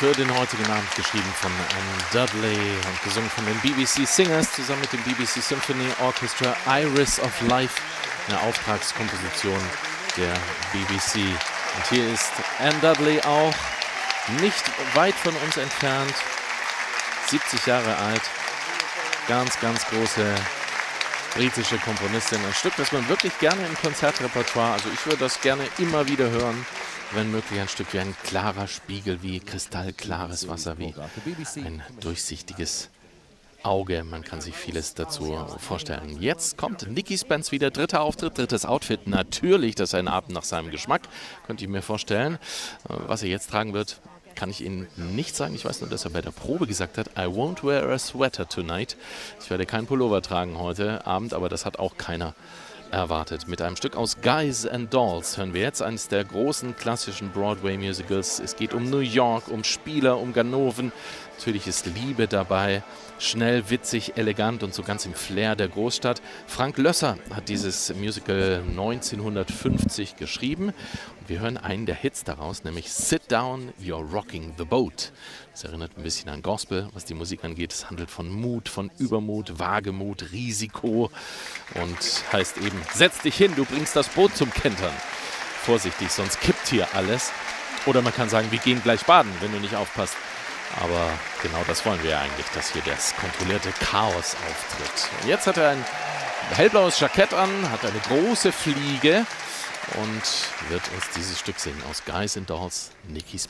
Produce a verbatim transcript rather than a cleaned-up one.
für den heutigen Abend, geschrieben von Anne Dudley und gesungen von den B B C Singers zusammen mit dem B B C Symphony Orchestra. Iris of Life, eine Auftragskomposition der B B C. Und hier ist Anne Dudley auch nicht weit von uns entfernt, siebzig Jahre alt, ganz, ganz große britische Komponistin. Ein Stück, das man wirklich gerne im Konzertrepertoire, also ich würde das gerne immer wieder hören, wenn möglich ein Stück wie ein klarer Spiegel, wie kristallklares Wasser, wie ein durchsichtiges Auge. Man kann sich vieles dazu vorstellen. Jetzt kommt Nicky Spence wieder, dritter Auftritt, drittes Outfit. Natürlich, das ist ein Atem nach seinem Geschmack, könnte ich mir vorstellen. Was er jetzt tragen wird, kann ich Ihnen nicht sagen. Ich weiß nur, dass er bei der Probe gesagt hat, I won't wear a sweater tonight. Ich werde keinen Pullover tragen heute Abend, aber das hat auch keiner erwartet. Mit einem Stück aus Guys and Dolls hören wir jetzt eines der großen klassischen Broadway-Musicals. Es geht um New York, um Spieler, um Ganoven. Natürlich ist Liebe dabei. Schnell, witzig, elegant und so ganz im Flair der Großstadt. Frank Loesser hat dieses Musical neunzehnhundertfünfzig geschrieben. Und wir hören einen der Hits daraus, nämlich Sit Down, You're Rocking the Boat. Das erinnert ein bisschen an Gospel, was die Musik angeht. Es handelt von Mut, von Übermut, Wagemut, Risiko und heißt eben, setz dich hin, du bringst das Boot zum Kentern. Vorsichtig, sonst kippt hier alles. Oder man kann sagen, wir gehen gleich baden, wenn du nicht aufpasst. Aber genau das wollen wir ja eigentlich, dass hier das kontrollierte Chaos auftritt. Und jetzt hat er ein hellblaues Jackett an, hat eine große Fliege und wird uns dieses Stück singen aus Guys and Dolls, Nicky Spence.